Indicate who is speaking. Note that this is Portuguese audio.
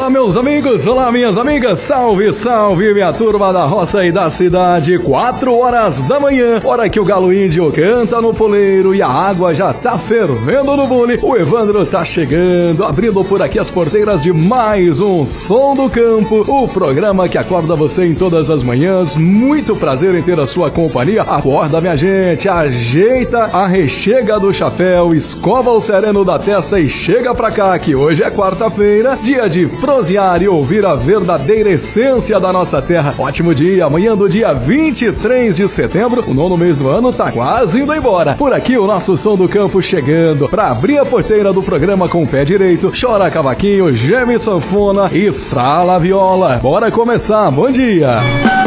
Speaker 1: Olá, meus amigos, olá, minhas amigas, salve, salve, minha turma da roça e da cidade. 4 horas da manhã, hora que o galo índio canta no poleiro e a água já tá fervendo no bule. O Evandro tá chegando, abrindo por aqui as porteiras de mais um Som do Campo, o programa que acorda você em todas as manhãs. Muito prazer em ter a sua companhia. Acorda, minha gente, ajeita a rechega do chapéu, escova o sereno da testa e chega pra cá que hoje é quarta-feira, dia de prosear e ouvir a verdadeira essência da nossa terra. Ótimo dia, amanhã do dia 23 de setembro, o 9º mês do ano tá quase indo embora. Por aqui o nosso Som do Campo chegando pra abrir a porteira do programa com o pé direito. Chora cavaquinho, geme sanfona e estrala a viola. Bora começar, bom dia!